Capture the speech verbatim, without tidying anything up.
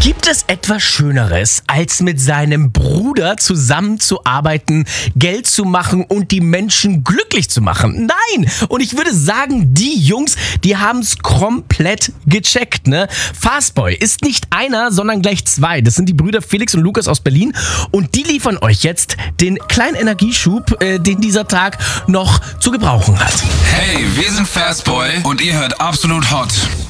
Gibt es etwas Schöneres, als mit seinem Bruder zusammenzuarbeiten, Geld zu machen und die Menschen glücklich zu machen? Nein! Und ich würde sagen, die Jungs, die haben es komplett gecheckt, ne? Fastboy ist nicht einer, sondern gleich zwei. Das sind die Brüder Felix und Lukas aus Berlin und die liefern euch jetzt den kleinen Energieschub, äh, den dieser Tag noch zu gebrauchen hat. Hey, wir sind Fastboy und ihr hört Absolut Hot.